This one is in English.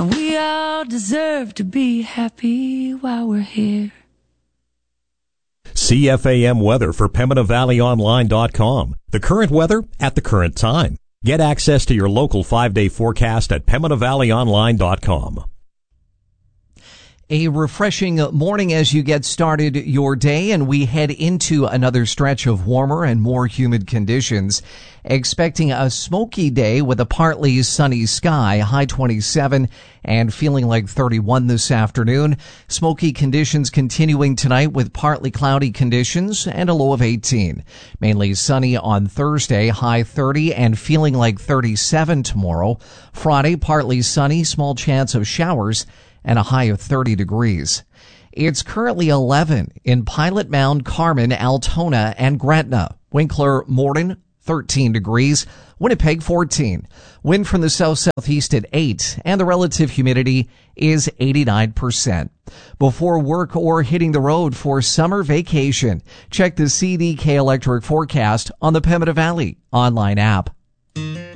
And we all deserve to be happy while we're here. CFAM weather for PembinaValleyOnline.com. The current weather at the current time. Get access to your local 5-day forecast at PembinaValleyOnline.com. A refreshing morning as you get started your day, and we head into another stretch of warmer and more humid conditions. Expecting a smoky day with a partly sunny sky, high 27 and feeling like 31 this afternoon. Smoky conditions continuing tonight with partly cloudy conditions and a low of 18. Mainly sunny on Thursday, high 30 and feeling like 37 tomorrow. Friday, partly sunny, small chance of showers and a high of 30 degrees. It's currently 11 in Pilot Mound, Carmen, Altona, and Gretna. Winkler, Morden, 13 degrees. Winnipeg, 14. Wind from the south-southeast at 8, and the relative humidity is 89%. Before work or hitting the road for summer vacation, check the CDK Electric forecast on the Pembina Valley online app.